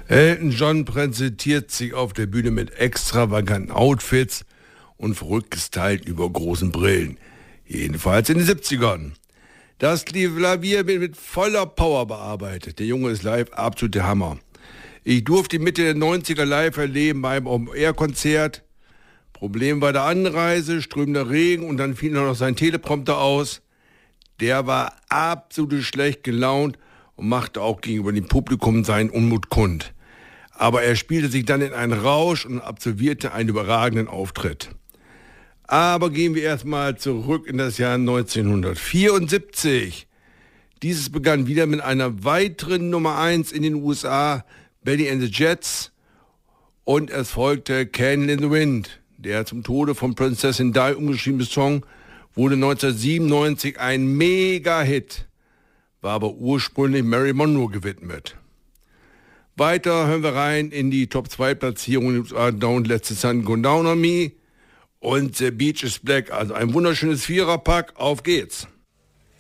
Elton John präsentiert sich auf der Bühne mit extravaganten Outfits und verrückt gestylten übergroßen Brillen. Jedenfalls in den 70ern. Das Klavier wird mit voller Power bearbeitet. Der Junge ist live absolut der Hammer. Ich durfte ihn Mitte der 90er live erleben beim Open-Air-Konzert. Problem bei der Anreise, strömender Regen und dann fiel noch sein Teleprompter aus. Der war absolut schlecht gelaunt und machte auch gegenüber dem Publikum seinen Unmut kund. Aber er spielte sich dann in einen Rausch und absolvierte einen überragenden Auftritt. Aber gehen wir erstmal zurück in das Jahr 1974. Dieses begann wieder mit einer weiteren Nummer 1 in den USA, Benny and the Jets, und es folgte Candle in the Wind. Der zum Tode von Prinzessin Di umgeschriebene Song wurde 1997 ein Mega-Hit, war aber ursprünglich Mary Monroe gewidmet. Weiter hören wir rein in die Top-2-Platzierung Don't Let the Sun Go Down on Me und The Beach is Black, also ein wunderschönes Viererpack, auf geht's.